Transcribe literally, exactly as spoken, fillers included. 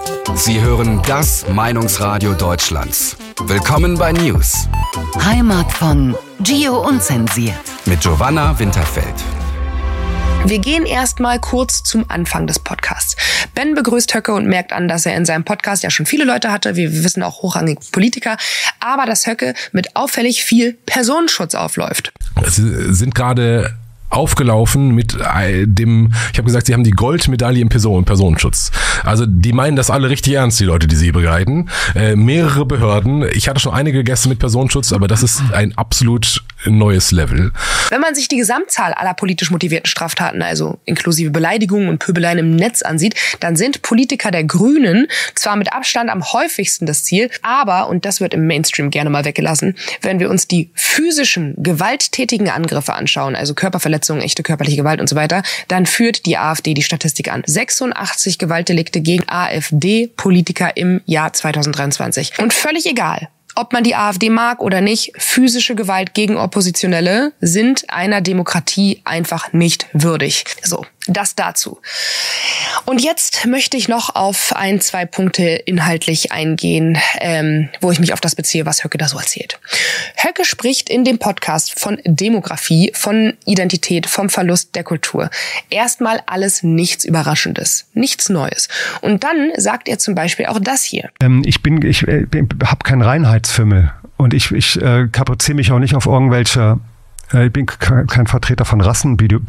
Sie hören das Meinungsradio Deutschlands. Willkommen bei News. Heimat von Gio Unzensiert. Mit Giovanna Winterfeld. Wir gehen erstmal kurz zum Anfang des Podcasts. Ben begrüßt Höcke und merkt an, dass er in seinem Podcast ja schon viele Leute hatte. Wir wissen auch hochrangige Politiker. Aber dass Höcke mit auffällig viel Personenschutz aufläuft. Sie sind gerade aufgelaufen mit dem, ich habe gesagt, sie haben die Goldmedaille im Person, Personenschutz. Also die meinen das alle richtig ernst, die Leute, die sie begleiten. Äh, mehrere Behörden. Ich hatte schon einige Gäste mit Personenschutz, aber das ist ein absolut neues Level. Wenn man sich die Gesamtzahl aller politisch motivierten Straftaten, also inklusive Beleidigungen und Pöbeleien im Netz ansieht, dann sind Politiker der Grünen zwar mit Abstand am häufigsten das Ziel, aber, und das wird im Mainstream gerne mal weggelassen, wenn wir uns die physischen, gewalttätigen Angriffe anschauen, also Körperverletzungen, echte körperliche Gewalt und so weiter, dann führt die AfD die Statistik an. sechsundachtzig Gewaltdelikte gegen AfD-Politiker im Jahr zweitausenddreiundzwanzig. Und völlig egal, ob man die AfD mag oder nicht, physische Gewalt gegen Oppositionelle sind einer Demokratie einfach nicht würdig. So, das dazu. Und jetzt möchte ich noch auf ein, zwei Punkte inhaltlich eingehen, ähm, wo ich mich auf das beziehe, was Höcke da so erzählt. Höcke spricht in dem Podcast von Demografie, von Identität, vom Verlust der Kultur. Erstmal alles nichts Überraschendes, nichts Neues. Und dann sagt er zum Beispiel auch das hier. Ähm, ich bin, ich äh, habe keinen Reinheitsfimmel und ich, ich äh, kapriziere mich auch nicht auf irgendwelche, äh, ich bin kein Vertreter von Rassen,